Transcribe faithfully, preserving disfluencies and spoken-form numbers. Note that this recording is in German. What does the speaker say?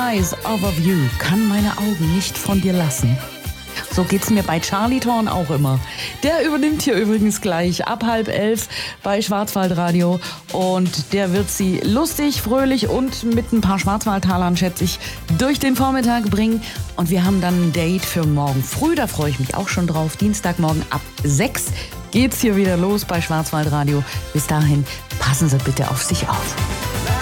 eyes off of you, kann meine Augen nicht von dir lassen. So geht's mir bei Charlie Thorn auch immer. Der übernimmt hier übrigens gleich ab halb elf bei Schwarzwaldradio und der wird sie lustig, fröhlich und mit ein paar Schwarzwaldtalern, schätze ich, durch den Vormittag bringen. Und wir haben dann ein Date für morgen früh, da freue ich mich auch schon drauf. Dienstagmorgen ab sechs geht's hier wieder los bei Schwarzwaldradio. Bis dahin, passen Sie bitte auf sich auf.